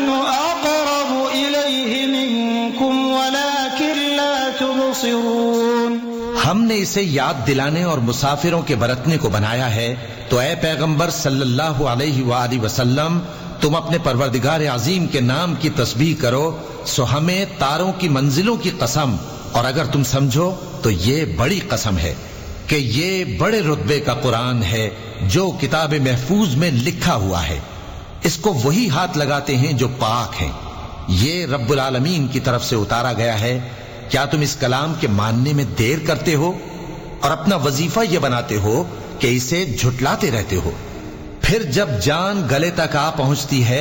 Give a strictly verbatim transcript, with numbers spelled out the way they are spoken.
नहनु अक़रबु इलैहि मिनकुम वलाकिन ला तुबसिरून। हमने इसे याद दिलाने और मुसाफिरों के बरतने को बनाया है, तो ए पैगंबर सल्लल्लाहु अलैहि वालैहि वसल्लम, तुम अपने परवरदिगार अजीम के नाम की तस्बीह करो, सो हमें तारों की मंजिलों की कसम, और अगर तुम समझो तो ये बड़ी कसम है कि ये बड़े रुतबे का कुरान है जो किताब महफूज में लिखा हुआ है। इसको वही हाथ लगाते हैं जो पाक हैं। ये रब्बुल आलमीन की तरफ से उतारा गया है। क्या तुम इस कलाम के मानने में देर करते हो और अपना वजीफा यह बनाते हो कि इसे झुटलाते रहते हो? फिर जब जान गले तक आ पहुंचती है